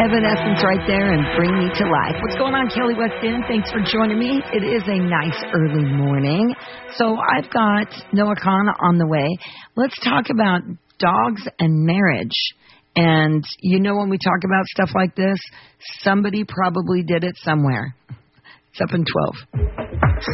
Evanescence right there and Bring Me to Life. What's going on, Kelly West End? Thanks for joining me. It is a nice early morning. So I've got Noah Kahn on the way. Let's talk about dogs and marriage. And you know, when we talk about stuff like this, somebody probably did it somewhere. It's up in 12.